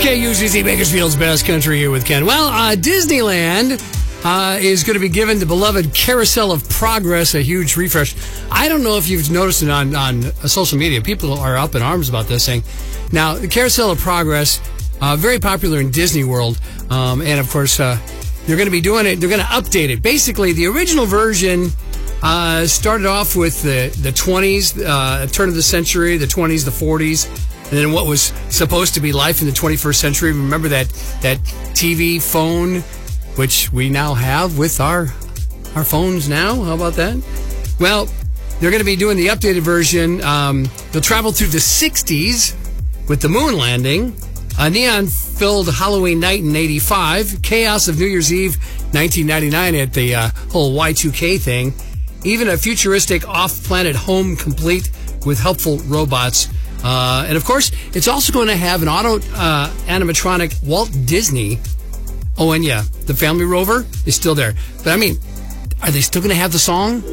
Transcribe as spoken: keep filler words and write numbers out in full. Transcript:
K U Z Z, Bakersfield's best country here with Ken. Well, uh, Disneyland uh, is going to be giving the beloved Carousel of Progress a huge refresh. I don't know if you've noticed it on, on social media. People are up in arms about this thing. Now, the Carousel of Progress, uh, very popular in Disney World. Um, and, of course, uh, they're going to be doing it. They're going to update it. Basically, the original version uh, started off with the, the twenties, uh, turn of the century, the twenties, the forties. And then what was supposed to be life in the twenty-first century. Remember that that T V phone, which we now have with our our phones now? How about that? Well, they're going to be doing the updated version. Um, they'll travel through the sixties with the moon landing, a neon-filled Halloween night in eighty-five, chaos of New Year's Eve nineteen ninety-nine at the uh, whole Y two K thing, even a futuristic off-planet home complete with helpful robots. Uh, and, of course, it's also going to have an auto uh, animatronic Walt Disney. Oh, and yeah, the Family Rover is still there. But, I mean, are they still going to have the song?